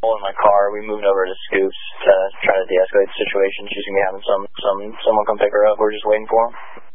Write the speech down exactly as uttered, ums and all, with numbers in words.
trouble in my car. We moved over to Scoops to try to de-escalate the situation. She's going to be having some, some, someone come pick her up. We're just waiting for him.